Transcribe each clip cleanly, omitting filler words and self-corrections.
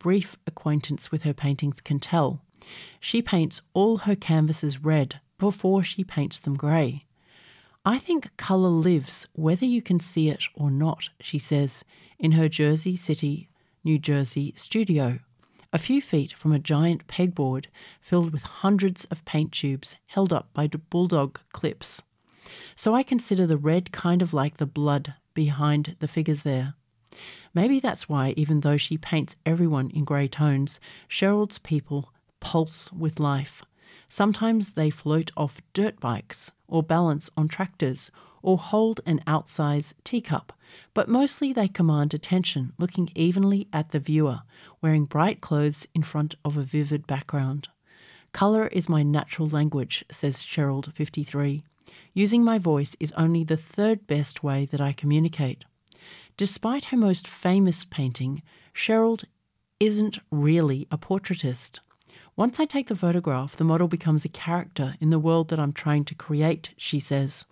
brief acquaintance with her paintings can tell. She paints all her canvases red before she paints them grey. I think colour lives whether you can see it or not, she says, in her Jersey City, New Jersey studio, a few feet from a giant pegboard filled with hundreds of paint tubes held up by bulldog clips. So I consider the red kind of like the blood behind the figures there. Maybe that's why, even though she paints everyone in grey tones, Sherald's people pulse with life. Sometimes they float off dirt bikes, or balance on tractors, or hold an outsized teacup, but mostly they command attention, looking evenly at the viewer, wearing bright clothes in front of a vivid background. Colour is my natural language, says Sherald, 53. Using my voice is only the third best way that I communicate. Despite her most famous painting, Sherald isn't really a portraitist. Once I take the photograph, the model becomes a character in the world that I'm trying to create, she says.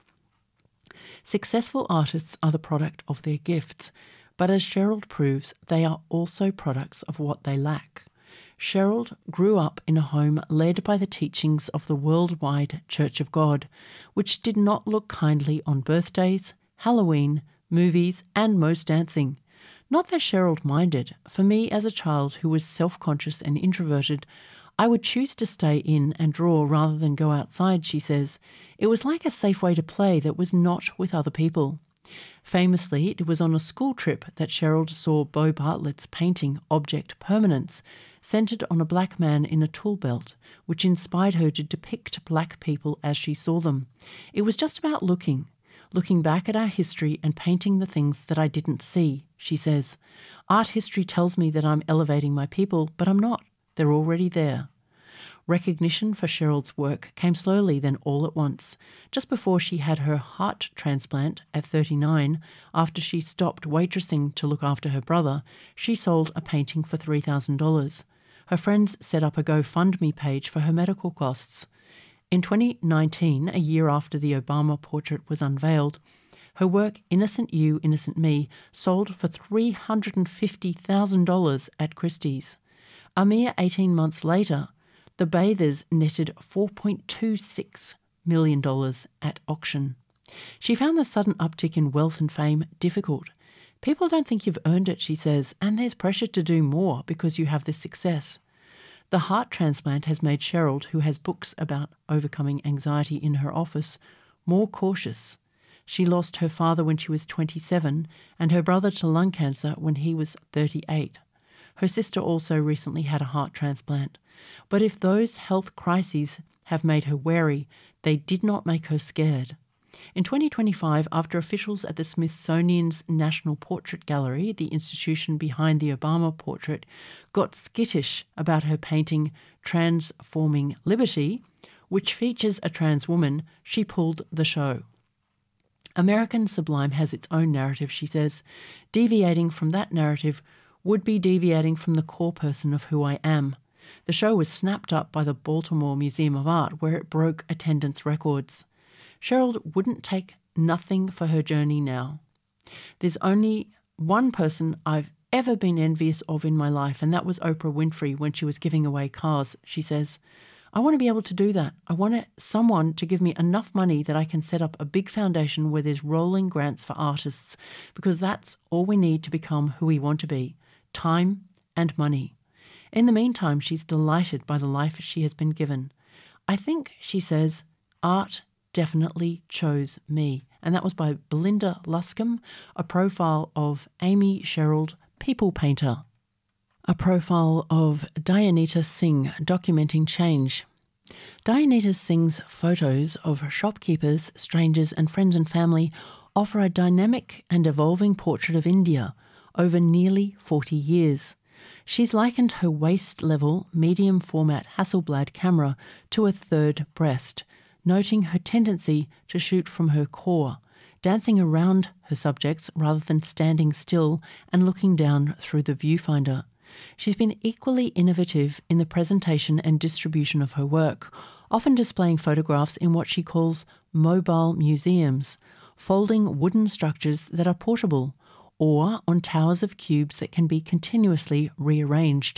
Successful artists are the product of their gifts, but as Sherald proves, they are also products of what they lack. Sherald grew up in a home led by the teachings of the worldwide Church of God, which did not look kindly on birthdays, Halloween, movies, and most dancing. Not that Sherald minded. For me, as a child who was self-conscious and introverted, I would choose to stay in and draw rather than go outside, she says. It was like a safe way to play that was not with other people. Famously, it was on a school trip that Sherald saw Bo Bartlett's painting Object Permanence, centred on a black man in a tool belt, which inspired her to depict black people as she saw them. It was just about looking back at our history and painting the things that I didn't see, she says. Art history tells me that I'm elevating my people, but I'm not. They're already there. Recognition for Sherald's work came slowly, then all at once. Just before she had her heart transplant at 39, after she stopped waitressing to look after her brother, she sold a painting for $3,000. Her friends set up a GoFundMe page for her medical costs. In 2019, a year after the Obama portrait was unveiled, her work Innocent You, Innocent Me sold for $350,000 at Christie's. A mere 18 months later, the Bathers netted $4.26 million at auction. She found the sudden uptick in wealth and fame difficult. People don't think you've earned it, she says, and there's pressure to do more because you have this success. The heart transplant has made Sherald, who has books about overcoming anxiety in her office, more cautious. She lost her father when she was 27 and her brother to lung cancer when he was 38. Her sister also recently had a heart transplant. But if those health crises have made her wary, they did not make her scared. In 2025, after officials at the Smithsonian's National Portrait Gallery, the institution behind the Obama portrait, got skittish about her painting Transforming Liberty, which features a trans woman, she pulled the show. American Sublime has its own narrative, she says. Deviating from that narrative would be deviating from the core person of who I am. The show was snapped up by the Baltimore Museum of Art, where it broke attendance records. Sherald wouldn't take nothing for her journey now. There's only one person I've ever been envious of in my life, and that was Oprah Winfrey when she was giving away cars, she says. I want to be able to do that. I want someone to give me enough money that I can set up a big foundation where there's rolling grants for artists, because that's all we need to become who we want to be. Time and money. In the meantime, she's delighted by the life she has been given. I think, she says, art definitely chose me. And that was by Belinda Luscombe, a profile of Amy Sherald, people painter. A profile of Dayanita Singh, documenting change. Dayanita Singh's photos of shopkeepers, strangers and friends and family offer a dynamic and evolving portrait of India over nearly 40 years. She's likened her waist-level, medium-format Hasselblad camera to a third breast, noting her tendency to shoot from her core, dancing around her subjects rather than standing still and looking down through the viewfinder. She's been equally innovative in the presentation and distribution of her work, often displaying photographs in what she calls mobile museums, folding wooden structures that are portable, or on towers of cubes that can be continuously rearranged.